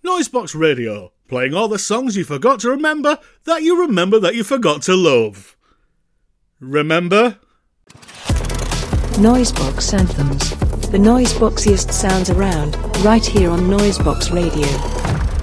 Noisebox Radio, playing all the songs you forgot to remember that you forgot to love. Remember? Noisebox Anthems. The noiseboxiest sounds around, right here on Noisebox Radio.